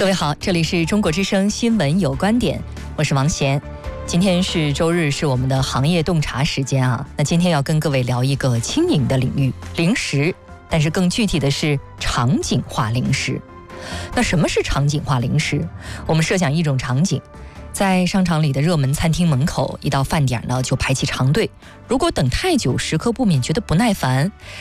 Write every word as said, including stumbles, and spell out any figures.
各位好，这里是中国之声新闻有观点，我是王贤。今天是周日，是我们的行业洞察时间啊。那今天要跟各位聊一个轻盈的领域，零食，但是更具体的是场景化零食。那什么是场景化零食？我们设想一种场景，在商场里的热门餐厅门口，一到饭点呢就排起长队。如果等太久，食客不免觉得不耐烦，